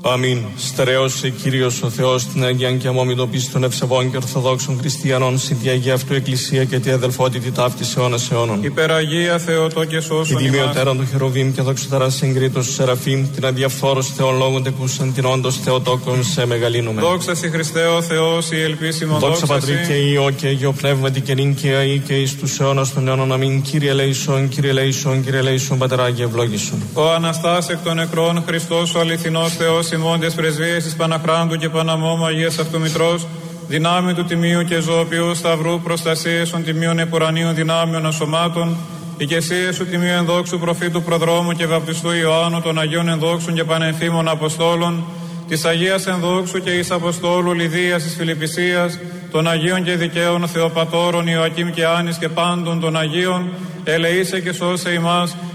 Αμήν. Στερεώσει Κύριος ο Θεός την Αγίαν και αμόμητο πίστη των ευσεβών και ορθοδόξων χριστιανών, συν τη Αγία αυτού Εκκλησία και τη αδελφότητη ταύτης αιώνας αιώνων. Υπεραγία Θεοτό και σώσον ημάς. Τη τιμιωτέραν του Χερουβίμ και δοξοταρά συγκρίτως του Σεραφείμ, την αδιαφόρος Θεών λόγων τεκούσαν την όντως Θεοτόκον σε μεγαλύνουμε. Δόξα σοι Χριστέ ο Θεός, η ελπίσιμο δόξα Πατρί και Υιό και Αγίο Πνεύματι και νυν και αεί και εις τους αιώνας των αιώνων. Αμήν. Κύριε ελέησον, Κύριε ελέησον, Κύριε ελέησον, Πατεράγι ευλόγησον. Ο Αναστάς εκ των νεκρών, Χριστός ο αληθινός Θεός, ημών τες πρεσβείες της Παναχράντου και Παναμόμου Αγίας Αυτού Μητρός, δυνάμει του Τιμίου και Ζωοποιού Σταυρού, προστασίες των Τιμίων Επουρανίων δυνάμεων ασωμάτων, οικεσίες του Τιμίου Ενδόξου Προφήτου Προδρόμου και Βαπτιστού Ιωάννου, των Αγίων Ενδόξων και Πανεμφήμων Αποστόλων, της Αγίας Ενδόξου και εις Αποστόλου Λιδίας της Φιλιππισίας, των Αγίων και Δικαίων Θεοπατώρων Ιωακήμ και Άνης και πάντων των Αγίων, ελεήσε και σώσε ημάς